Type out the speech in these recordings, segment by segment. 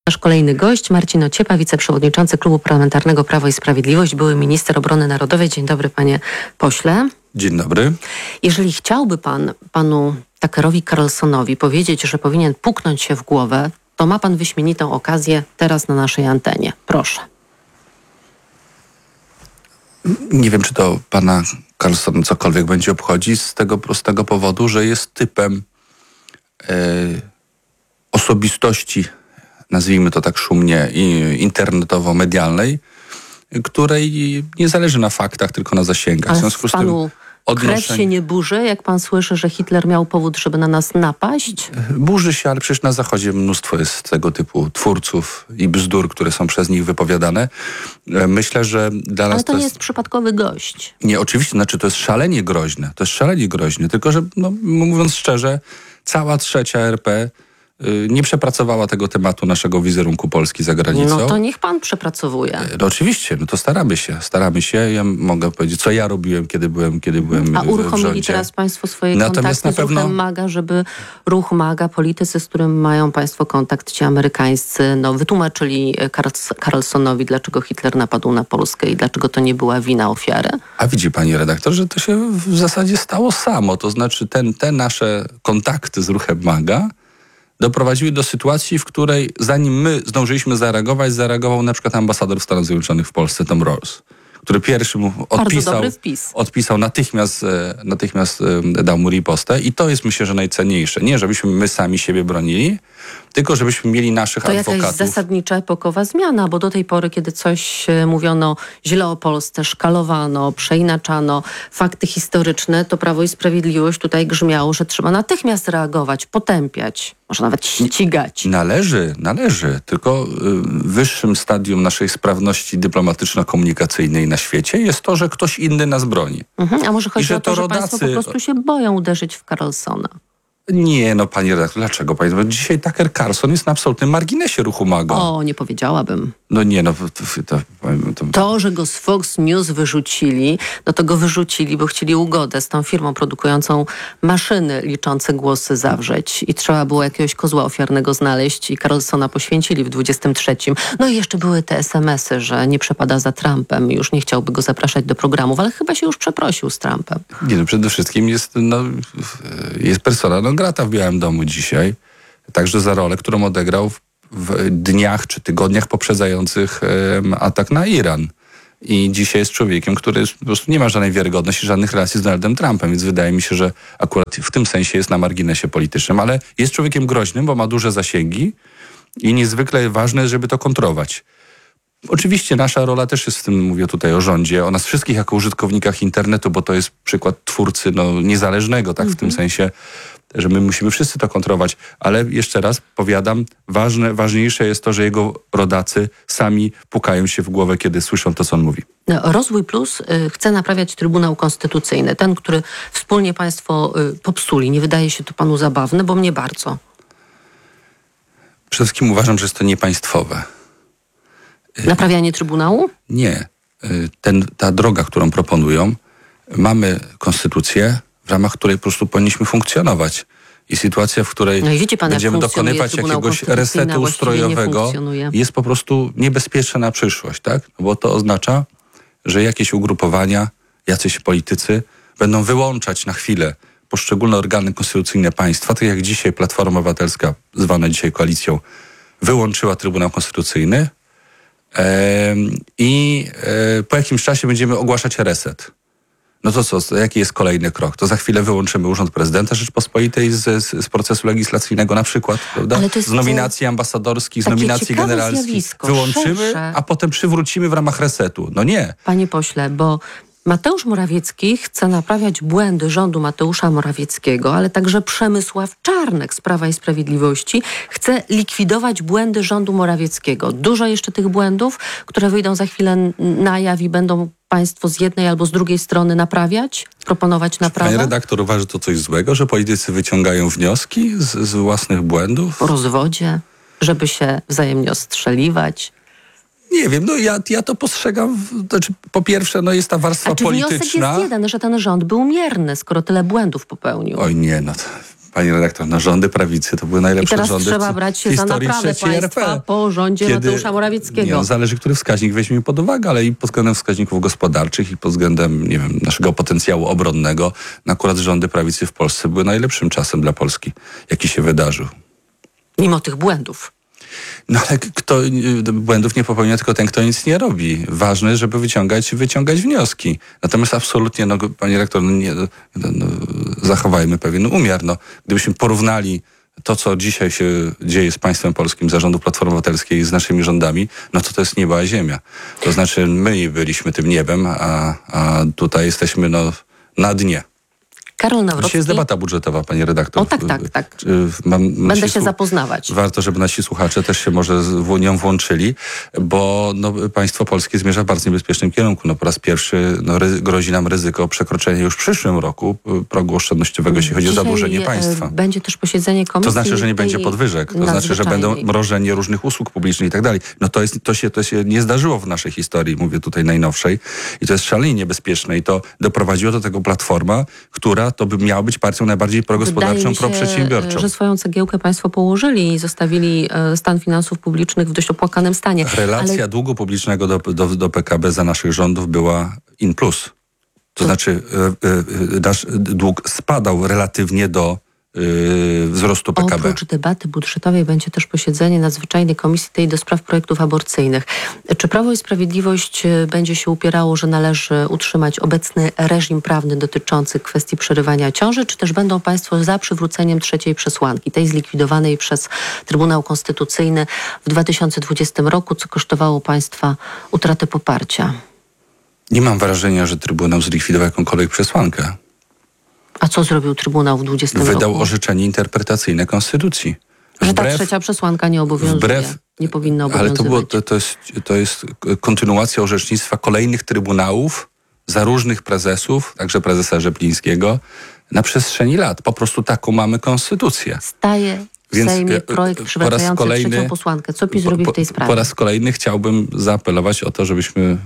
Nasz kolejny gość, Marcin Ociepa, wiceprzewodniczący Klubu Parlamentarnego Prawo i Sprawiedliwość, były minister obrony narodowej. Dzień dobry, panie pośle. Dzień dobry. Jeżeli chciałby pan panu Tuckerowi Carlsonowi powiedzieć, że powinien puknąć się w głowę, to ma pan wyśmienitą okazję teraz na naszej antenie. Proszę. Nie wiem, czy to pana Carlsona cokolwiek będzie obchodzić z tego prostego powodu, że jest typem osobistości, nazwijmy to tak szumnie, internetowo-medialnej, której nie zależy na faktach, tylko na zasięgach. Ale w panu krew się nie burzy, jak pan słyszy, że Hitler miał powód, żeby na nas napaść? Burzy się, ale przecież na Zachodzie mnóstwo jest tego typu twórców i bzdur, które są przez nich wypowiadane. Myślę, że dla nas ale to nie jest przypadkowy gość. Nie, oczywiście, znaczy to jest szalenie groźne. To jest szalenie groźne, tylko że, mówiąc szczerze, cała trzecia RP nie przepracowała tego tematu naszego wizerunku Polski za granicą. No to niech pan przepracowuje. No oczywiście, to staramy się. Ja mogę powiedzieć, co ja robiłem, kiedy byłem A uruchomili teraz państwo swoje kontakty z ruchem MAGA, żeby ruch MAGA, politycy, z którym mają państwo kontakt, ci amerykańscy, wytłumaczyli Carlsonowi, dlaczego Hitler napadł na Polskę i dlaczego to nie była wina ofiary? A widzi pani redaktor, że to się w zasadzie stało samo. To znaczy te nasze kontakty z ruchem MAGA doprowadziły do sytuacji, w której zanim my zdążyliśmy zareagować, zareagował na przykład ambasador Stanów Zjednoczonych w Polsce, Tom Rawls, który pierwszy mu odpisał, natychmiast dał mu ripostę i to jest, myślę, że najcenniejsze. Nie, żebyśmy my sami siebie bronili, tylko żebyśmy mieli naszych adwokatów. To jakaś zasadnicza epokowa zmiana, bo do tej pory, kiedy coś mówiono źle o Polsce, szkalowano, przeinaczano fakty historyczne, to Prawo i Sprawiedliwość tutaj grzmiało, że trzeba natychmiast reagować, potępiać, może nawet ścigać. Należy. Tylko wyższym stadium naszej sprawności dyplomatyczno-komunikacyjnej na świecie jest to, że ktoś inny nas broni. A może chodzi o to, że państwo po prostu się boją uderzyć w Carlsona? Nie, pani redaktor, dlaczego pani? Bo dzisiaj Tucker Carlson jest na absolutnym marginesie ruchu MAGA. O, nie powiedziałabym. To, że go z Fox News wyrzucili, to go wyrzucili, bo chcieli ugodę z tą firmą produkującą maszyny liczące głosy zawrzeć i trzeba było jakiegoś kozła ofiarnego znaleźć i Carlsona poświęcili w 23. No i jeszcze były te SMS-y, że nie przepada za Trumpem i już nie chciałby go zapraszać do programów, ale chyba się już przeprosił z Trumpem. Nie, przede wszystkim jest persona non grata w Białym Domu dzisiaj, także za rolę, którą odegrał w dniach czy tygodniach poprzedzających atak na Iran. I dzisiaj jest człowiekiem, który po prostu nie ma żadnej wiarygodności, żadnych relacji z Donaldem Trumpem, więc wydaje mi się, że akurat w tym sensie jest na marginesie politycznym, ale jest człowiekiem groźnym, bo ma duże zasięgi i niezwykle ważne jest, żeby to kontrować. Oczywiście nasza rola też jest w tym, mówię tutaj o rządzie, o nas wszystkich jako użytkownikach internetu, bo to jest przykład twórcy niezależnego, tak, w tym sensie, że my musimy wszyscy to kontrolować, ale jeszcze raz powiadam, ważniejsze jest to, że jego rodacy sami pukają się w głowę, kiedy słyszą to, co on mówi. Rozwój Plus chce naprawiać Trybunał Konstytucyjny, ten, który wspólnie państwo popsuli. Nie wydaje się to panu zabawne, bo mnie bardzo. Przede wszystkim uważam, że jest to niepaństwowe. Naprawianie Trybunału? Nie. Ta droga, którą proponują, mamy konstytucję, w ramach której po prostu powinniśmy funkcjonować. I sytuacja, w której będziemy dokonywać jakiegoś resetu ustrojowego, jest po prostu niebezpieczna na przyszłość, tak? Bo to oznacza, że jakieś ugrupowania, jacyś politycy będą wyłączać na chwilę poszczególne organy konstytucyjne państwa, tak jak dzisiaj Platforma Obywatelska, zwana dzisiaj koalicją, wyłączyła Trybunał Konstytucyjny i po jakimś czasie będziemy ogłaszać reset. No to co, jaki jest kolejny krok? To za chwilę wyłączymy Urząd Prezydenta Rzeczpospolitej z procesu legislacyjnego na przykład, prawda? Z nominacji ambasadorskich, z nominacji generalskich. Wyłączymy, szersze. A potem przywrócimy w ramach resetu. No nie. Panie pośle, bo Mateusz Morawiecki chce naprawiać błędy rządu Mateusza Morawieckiego, ale także Przemysław Czarnek z Prawa i Sprawiedliwości chce likwidować błędy rządu Morawieckiego. Dużo jeszcze tych błędów, które wyjdą za chwilę na jaw i będą państwo z jednej albo z drugiej strony naprawiać, proponować naprawę? Panie redaktor, uważa to coś złego, że politycy wyciągają wnioski z własnych błędów? O rozwodzie, żeby się wzajemnie ostrzeliwać. Nie wiem, ja to postrzegam, znaczy po pierwsze, jest ta warstwa polityczna. Wniosek jest jeden, że ten rząd był mierny, skoro tyle błędów popełnił. Oj nie, pani redaktor, no rządy prawicy to były I najlepsze teraz rządy trzeba brać się w za historii naprawę III państwa RP. po rządzie Mateusza Morawieckiego. Nie, zależy, który wskaźnik weźmiemy pod uwagę, ale i pod względem wskaźników gospodarczych i pod względem, nie wiem, naszego potencjału obronnego. No akurat rządy prawicy w Polsce były najlepszym czasem dla Polski, jaki się wydarzył. Mimo tych błędów. No ale kto błędów nie popełnia, tylko ten, kto nic nie robi. Ważne, żeby wyciągać wnioski. Natomiast absolutnie, no, pani rektor, zachowajmy pewien umiar. No, gdybyśmy porównali to, co dzisiaj się dzieje z państwem polskim, zarządu Platformy Obywatelskiej z naszymi rządami, no to jest niebo a ziemia. To znaczy my byliśmy tym niebem, a tutaj jesteśmy na dnie. Karol Nawrocki. Dzisiaj jest debata budżetowa, pani redaktor. O tak. Będę się zapoznawać. Warto, żeby nasi słuchacze też się może w nią włączyli, bo państwo polskie zmierza w bardzo niebezpiecznym kierunku. Po raz pierwszy grozi nam ryzyko przekroczenia już w przyszłym roku progu oszczędnościowego, jeśli chodzi o zadłużenie państwa. Będzie też posiedzenie komisji. To znaczy, że nie będzie podwyżek. To znaczy, że będą mrożenie różnych usług publicznych i tak dalej. No to się nie zdarzyło w naszej historii, mówię tutaj najnowszej. I to jest szalenie niebezpieczne. I to doprowadziło do tego Platforma, która to by miała być partią najbardziej progospodarczą, proprzedsiębiorczą. Że swoją cegiełkę państwo położyli i zostawili stan finansów publicznych w dość opłakanym stanie. Relacja długu publicznego do PKB za naszych rządów była in plus. To znaczy nasz dług spadał relatywnie do wzrostu PKB. Oprócz debaty budżetowej będzie też posiedzenie nadzwyczajnej komisji tej do spraw projektów aborcyjnych. Czy Prawo i Sprawiedliwość będzie się upierało, że należy utrzymać obecny reżim prawny dotyczący kwestii przerywania ciąży, czy też będą państwo za przywróceniem trzeciej przesłanki, tej zlikwidowanej przez Trybunał Konstytucyjny w 2020 roku, co kosztowało państwa utratę poparcia? Nie mam wrażenia, że Trybunał zlikwidował jakąkolwiek przesłankę. A co zrobił Trybunał w 2020 roku? Wydał orzeczenie interpretacyjne Konstytucji. Że ta trzecia przesłanka nie obowiązuje, nie powinna obowiązywać. Ale to jest kontynuacja orzecznictwa kolejnych trybunałów za różnych prezesów, także prezesa Rzeplińskiego, na przestrzeni lat. Po prostu taką mamy konstytucję. Staje w Sejmie projekt przywracający trzecią posłankę. Co PiS robi w tej sprawie? Po raz kolejny chciałbym zaapelować o to, żebyśmy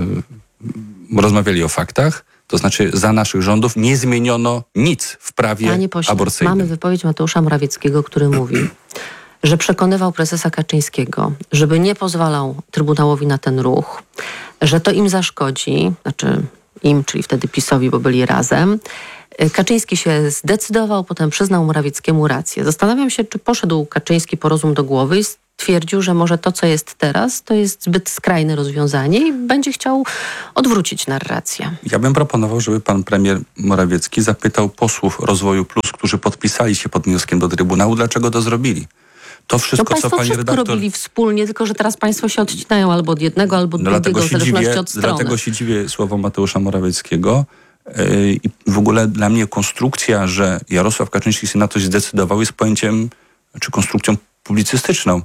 rozmawiali o faktach. To znaczy za naszych rządów nie zmieniono nic w prawie aborcyjnym. Mamy wypowiedź Mateusza Morawieckiego, który mówi, że przekonywał prezesa Kaczyńskiego, żeby nie pozwalał Trybunałowi na ten ruch, że to im zaszkodzi, znaczy im, czyli wtedy PiS-owi, bo byli razem. Kaczyński się zdecydował, potem przyznał Morawieckiemu rację. Zastanawiam się, czy poszedł Kaczyński po rozum do głowy i stwierdził, że może to, co jest teraz, to jest zbyt skrajne rozwiązanie i będzie chciał odwrócić narrację. Ja bym proponował, żeby pan premier Morawiecki zapytał posłów Rozwoju Plus, którzy podpisali się pod wnioskiem do Trybunału, dlaczego to zrobili. To wszystko, co pani redaktor... robili wspólnie, tylko że teraz państwo się odcinają albo od jednego, albo od drugiego, w zależności od strony. Dlatego się dziwię słowom Mateusza Morawieckiego. I w ogóle dla mnie konstrukcja, że Jarosław Kaczyński się na coś zdecydował, jest pojęciem, czy konstrukcją publicystyczną.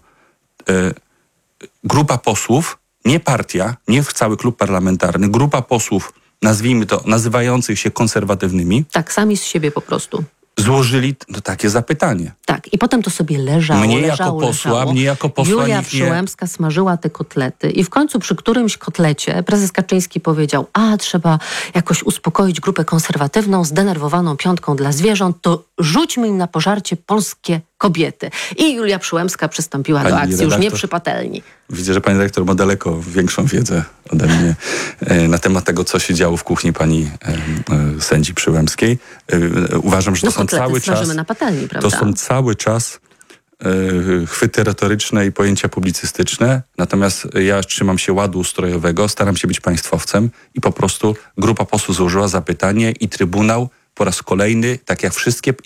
Grupa posłów, nie partia, nie cały klub parlamentarny, grupa posłów, nazwijmy to, nazywających się konserwatywnymi. Tak, sami z siebie po prostu. Złożyli takie zapytanie. Tak, i potem to sobie leżało. Mnie jako posła Julia Przyłębska smażyła te kotlety i w końcu przy którymś kotlecie prezes Kaczyński powiedział, trzeba jakoś uspokoić grupę konserwatywną, zdenerwowaną piątką dla zwierząt, to rzućmy im na pożarcie polskie kobiety. I Julia Przyłębska przystąpiła do akcji, już nie przy patelni. Widzę, że pani redaktor ma daleko większą wiedzę ode mnie na temat tego, co się działo w kuchni pani sędzi Przyłębskiej. Uważam, że to są cały czas... na patelni, prawda? To są cały czas chwyty retoryczne i pojęcia publicystyczne. Natomiast ja trzymam się ładu ustrojowego, staram się być państwowcem i po prostu grupa posłów złożyła zapytanie i Trybunał po raz kolejny, tak jak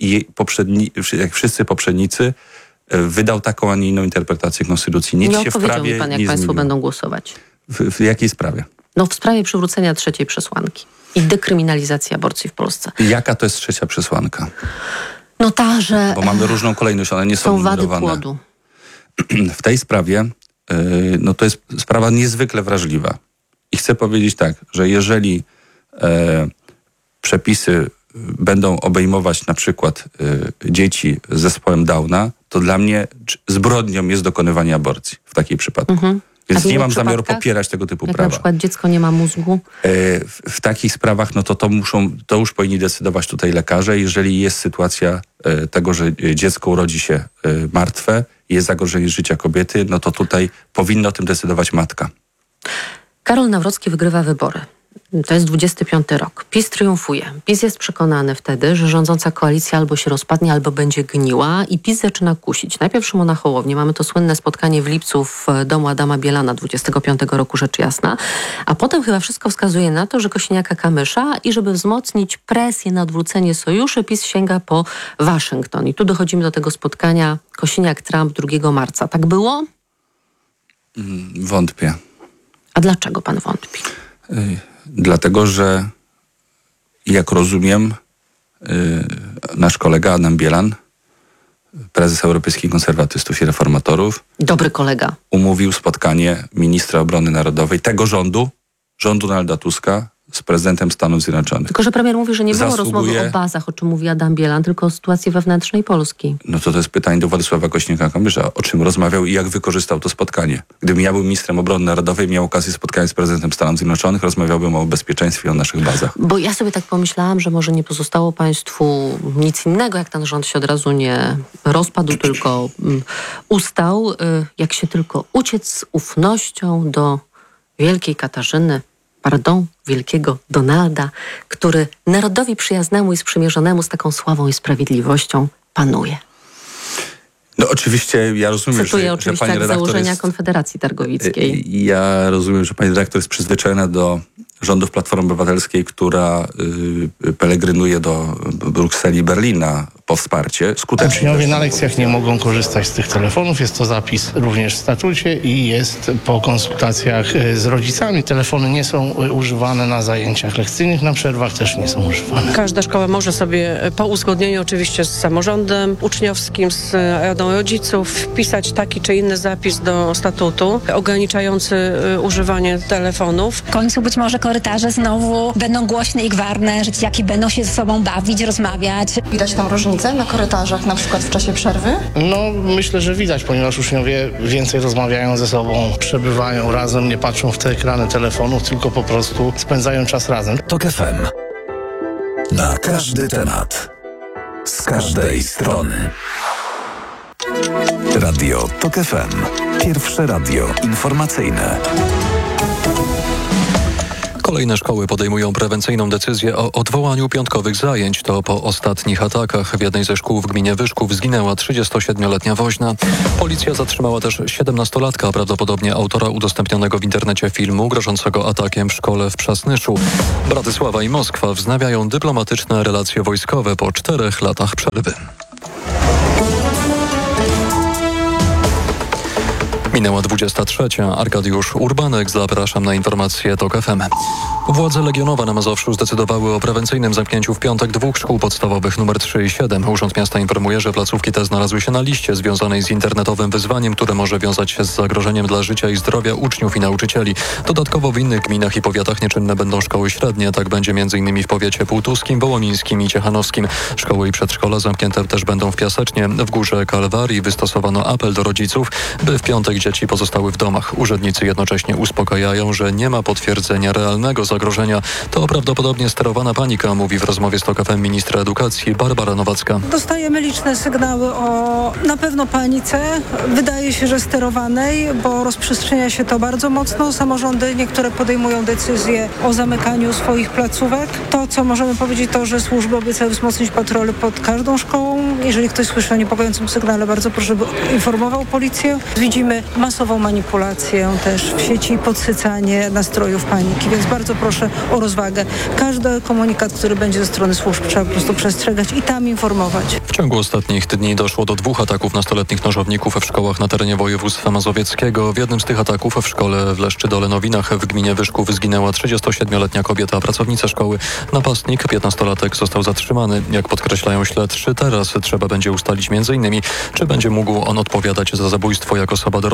wszyscy poprzednicy, wydał taką, a nie inną interpretację Konstytucji. Nic się w prawie mi pan, jak nie państwo zmieniło. będą głosować. W jakiej sprawie? W sprawie przywrócenia trzeciej przesłanki i dekryminalizacji aborcji w Polsce. Jaka to jest trzecia przesłanka? Ta, że... Bo mamy różną kolejność, one nie są wady numerowane. płodu. W tej sprawie, to jest sprawa niezwykle wrażliwa. I chcę powiedzieć tak, że jeżeli przepisy będą obejmować na przykład dzieci z zespołem Downa, to dla mnie zbrodnią jest dokonywanie aborcji w takiej przypadku. Więc w innych nie mam zamiaru przypadkach? popierać tego typu Jak prawa. na przykład dziecko nie ma mózgu? W takich sprawach, no to już powinni decydować tutaj lekarze. Jeżeli jest sytuacja tego, że dziecko urodzi się martwe, jest zagrożenie życia kobiety, no to tutaj powinna o tym decydować matka. Karol Nawrocki wygrywa wybory. To jest 25 rok. PiS triumfuje. PiS jest przekonany wtedy, że rządząca koalicja albo się rozpadnie, albo będzie gniła i PiS zaczyna kusić. Najpierw Szymona Hołownię. Mamy to słynne spotkanie w lipcu w domu Adama Bielana 25 roku, rzecz jasna. A potem chyba wszystko wskazuje na to, że Kosiniaka-Kamysza i żeby wzmocnić presję na odwrócenie sojuszy, PiS sięga po Waszyngton. I tu dochodzimy do tego spotkania Kosiniak-Trump 2 marca. Tak było? Wątpię. A dlaczego pan wątpi? Dlatego, że jak rozumiem, nasz kolega Adam Bielan, prezes Europejskich Konserwatystów i Reformatorów, Dobry kolega. umówił spotkanie ministra obrony narodowej tego rządu Donalda Tuska z prezydentem Stanów Zjednoczonych. Tylko że premier mówi, że nie było Zasługuje- rozmowy o bazach, o czym mówi Adam Bielan, tylko o sytuacji wewnętrznej Polski. No to jest pytanie do Władysława Kosiniaka-Kamysza, o czym rozmawiał i jak wykorzystał to spotkanie. Gdybym ja był ministrem obrony narodowej, miał okazję spotkania z prezydentem Stanów Zjednoczonych, rozmawiałbym o bezpieczeństwie, o naszych bazach. Bo ja sobie tak pomyślałam, że może nie pozostało państwu nic innego, jak ten rząd się od razu nie rozpadł, tylko ustał, jak się tylko uciec z ufnością do wielkiej Katarzyny, wielkiego Donalda, który narodowi przyjaznemu i sprzymierzonemu z taką sławą i sprawiedliwością panuje. No oczywiście ja rozumiem, Cytuję że oczywiście pani akt redaktor założenia jest... Konfederacji Targowickiej. Ja rozumiem, że pani redaktor jest przyzwyczajona do rządów Platformy Obywatelskiej, która pelegrynuje do Brukseli i Berlina po wsparcie. Skutecznie. Uczniowie na lekcjach nie mogą korzystać z tych telefonów. Jest to zapis również w statucie i jest po konsultacjach z rodzicami. Telefony nie są używane na zajęciach lekcyjnych, na przerwach też nie są używane. Każda szkoła może sobie po uzgodnieniu oczywiście z samorządem uczniowskim, z radą rodziców wpisać taki czy inny zapis do statutu ograniczający używanie telefonów. W końcu być może korytarze znowu będą głośne i gwarne, że dzieciaki będą się ze sobą bawić, rozmawiać. Widać tam różnicę na korytarzach, na przykład w czasie przerwy? No myślę, że widać, ponieważ uczniowie więcej rozmawiają ze sobą, przebywają razem, nie patrzą w te ekrany telefonów, tylko po prostu spędzają czas razem. TOK FM. Na każdy temat. Z każdej strony. Radio TOK FM. Pierwsze radio informacyjne. Kolejne szkoły podejmują prewencyjną decyzję o odwołaniu piątkowych zajęć. To po ostatnich atakach w jednej ze szkół w gminie Wyszków zginęła 37-letnia woźna. Policja zatrzymała też 17-latka, prawdopodobnie autora udostępnionego w internecie filmu grożącego atakiem w szkole w Przasnyszu. Bratysława i Moskwa wznawiają dyplomatyczne relacje wojskowe po 4 latach przerwy. Minęła 23. Arkadiusz Urbanek. Zapraszam na informacje TOK FM. Władze Legionowa na Mazowszu zdecydowały o prewencyjnym zamknięciu w piątek 2 szkół podstawowych nr 3 i 7. Urząd Miasta informuje, że placówki te znalazły się na liście związanej z internetowym wyzwaniem, które może wiązać się z zagrożeniem dla życia i zdrowia uczniów i nauczycieli. Dodatkowo w innych gminach i powiatach nieczynne będą szkoły średnie. Tak będzie m.in. w powiecie półtuskim, wołomińskim i ciechanowskim. Szkoły i przedszkola zamknięte też będą w Piasecznie. W Górze Kalwarii wystosowano apel do rodziców, by w piątek dzieci pozostały w domach. Urzędnicy jednocześnie uspokajają, że nie ma potwierdzenia realnego zagrożenia. To prawdopodobnie sterowana panika, mówi w rozmowie z TOK FM ministra edukacji Barbara Nowacka. Dostajemy liczne sygnały o na pewno panice. Wydaje się, że sterowanej, bo rozprzestrzenia się to bardzo mocno. Samorządy niektóre podejmują decyzje o zamykaniu swoich placówek. To, co możemy powiedzieć, to, że służby obiecały wzmocnić patrole pod każdą szkołą. Jeżeli ktoś słyszy o niepokojącym sygnale, bardzo proszę, żeby informował policję. Widzimy masową manipulację też w sieci, podsycanie nastrojów paniki, więc bardzo proszę o rozwagę. Każdy komunikat, który będzie ze strony służb, trzeba po prostu przestrzegać i tam informować. W ciągu ostatnich dni doszło do 2 ataków nastoletnich nożowników w szkołach na terenie województwa mazowieckiego. W jednym z tych ataków w szkole w Leszczydole-Nowinach w gminie Wyszków zginęła 37-letnia kobieta, pracownica szkoły. Napastnik, 15-latek, został zatrzymany. Jak podkreślają śledczy, teraz trzeba będzie ustalić m.in. czy będzie mógł on odpowiadać za zabójstwo jako osoba dorosła,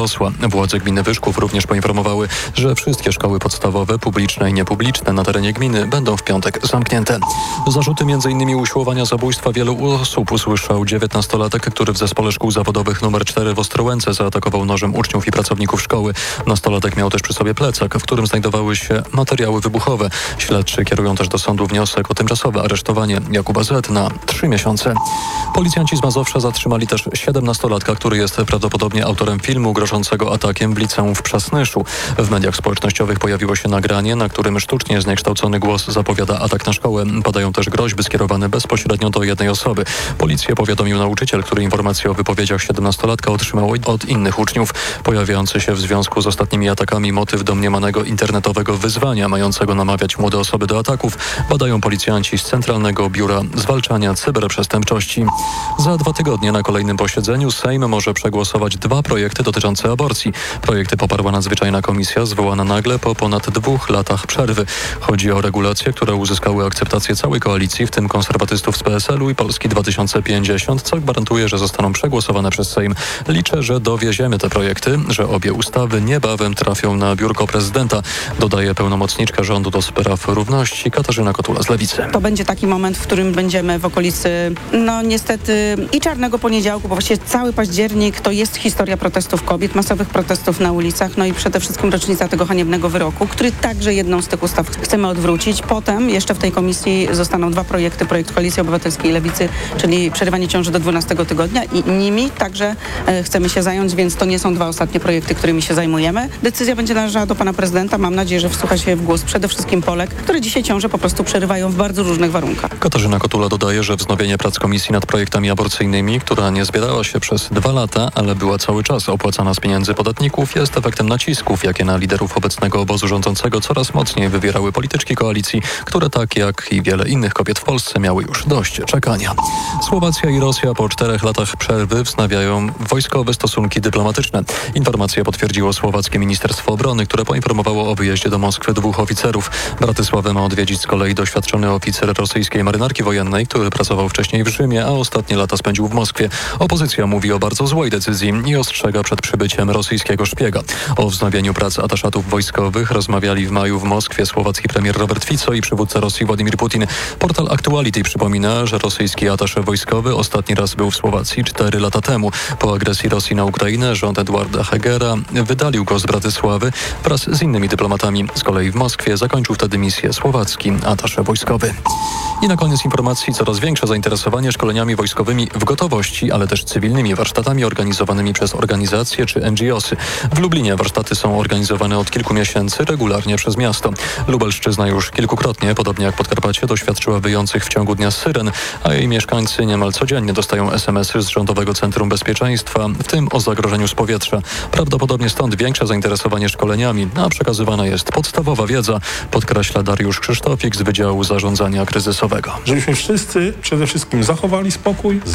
posła. Władze gminy Wyszków również poinformowały, że wszystkie szkoły podstawowe, publiczne i niepubliczne na terenie gminy będą w piątek zamknięte. Zarzuty m.in. usiłowania zabójstwa wielu osób usłyszał 19-latek, który w zespole szkół zawodowych nr 4 w Ostrołęce zaatakował nożem uczniów i pracowników szkoły. Nastolatek miał też przy sobie plecak, w którym znajdowały się materiały wybuchowe. Śledczy kierują też do sądu wniosek o tymczasowe aresztowanie Jakuba Z. na 3 miesiące. Policjanci z Mazowsza zatrzymali też 17-latka, który jest prawdopodobnie autorem filmu grożącego atakiem w liceum w Przasnyszu. W mediach społecznościowych pojawiło się nagranie, na którym sztucznie zniekształcony głos zapowiada atak na szkołę. Padają też groźby skierowane bezpośrednio do jednej osoby. Policję powiadomił nauczyciel, który informację o wypowiedziach 17-latka otrzymał od innych uczniów. Pojawiający się w związku z ostatnimi atakami motyw domniemanego internetowego wyzwania mającego namawiać młode osoby do ataków badają policjanci z Centralnego Biura Zwalczania Cyberprzestępczości. Za 2 tygodnie na kolejnym posiedzeniu Sejm może przegłosować 2 projekty dotyczące aborcji. Projekty poparła nadzwyczajna komisja zwołana nagle po ponad 2 latach przerwy. Chodzi o regulacje, które uzyskały akceptację całej koalicji, w tym konserwatystów z PSL-u i Polski 2050, co gwarantuje, że zostaną przegłosowane przez Sejm. Liczę, że dowieziemy te projekty, że obie ustawy niebawem trafią na biurko prezydenta, dodaje pełnomocniczka rządu do spraw równości Katarzyna Kotula z Lewicy. To będzie taki moment, w którym będziemy w okolicy, niestety i czarnego poniedziałku, bo właściwie cały październik to jest historia protestów kobiet, masowych protestów na ulicach, i przede wszystkim rocznica tego haniebnego wyroku, który także jedną z tych ustaw chcemy odwrócić. Potem jeszcze w tej komisji zostaną 2 projekty, projekt Koalicji Obywatelskiej i Lewicy, czyli przerywanie ciąży do 12 tygodnia i nimi także chcemy się zająć, więc to nie są 2 ostatnie projekty, którymi się zajmujemy. Decyzja będzie należała do pana prezydenta. Mam nadzieję, że wsłucha się w głos przede wszystkim Polek, które dzisiaj ciąże po prostu przerywają w bardzo różnych warunkach. Katarzyna Kotula dodaje, że wznowienie prac komisji nad projektami aborcyjnymi, która nie zbierała się przez 2 lata, ale była cały czas opłacana z pieniędzy podatników, jest efektem nacisków, jakie na liderów obecnego obozu rządzącego coraz mocniej wywierały polityczki koalicji, które tak jak i wiele innych kobiet w Polsce miały już dość czekania. Słowacja i Rosja po 4 latach przerwy wznawiają wojskowe stosunki dyplomatyczne. Informację potwierdziło słowackie Ministerstwo Obrony, które poinformowało o wyjeździe do Moskwy 2 oficerów. Bratysławę ma odwiedzić z kolei doświadczony oficer rosyjskiej marynarki wojennej, który pracował wcześniej w Rzymie, a ostatnie lata spędził w Moskwie. Opozycja mówi o bardzo złej decyzji i ostrzega przed przybyciem rosyjskiego szpiega. O wznowieniu prac ataszatów wojskowych rozmawiali w maju w Moskwie słowacki premier Robert Fico i przywódca Rosji Władimir Putin. Portal Actuality przypomina, że rosyjski atasze wojskowy ostatni raz był w Słowacji 4 lata temu. Po agresji Rosji na Ukrainę rząd Eduarda Hegera wydalił go z Bratysławy wraz z innymi dyplomatami. Z kolei w Moskwie zakończył wtedy misję słowacki atasze wojskowy. I na koniec informacji coraz większe zainteresowanie szkoleniami wojskowymi w gotowości, ale też cywilnymi warsztatami organizowanymi przez organizacje czy NGOsy. W Lublinie warsztaty są organizowane od kilku miesięcy regularnie przez miasto. Lubelszczyzna już kilkukrotnie, podobnie jak Podkarpacie, doświadczyła wyjących w ciągu dnia syren, a jej mieszkańcy niemal codziennie dostają SMS-y z Rządowego Centrum Bezpieczeństwa, w tym o zagrożeniu z powietrza. Prawdopodobnie stąd większe zainteresowanie szkoleniami, a przekazywana jest podstawowa wiedza, podkreśla Dariusz Krzysztofik z Wydziału Zarządzania Kryzysowego. Żebyśmy wszyscy przede wszystkim zachowali spokój,